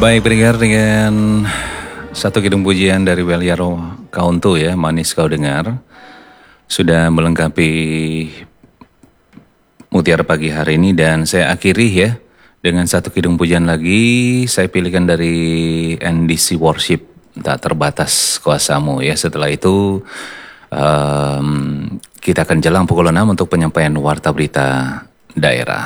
Baik, pendengar, dengan satu kidung pujian dari Beliaro Kauntu ya, Manis Kau Dengar, sudah melengkapi Mutiara Pagi hari ini, dan saya akhiri ya dengan satu kidung pujian lagi. Saya pilihkan dari NDC Worship, Tak Terbatas Kuasamu ya. Setelah itu kita akan jelang pukul 6 untuk penyampaian warta berita daerah.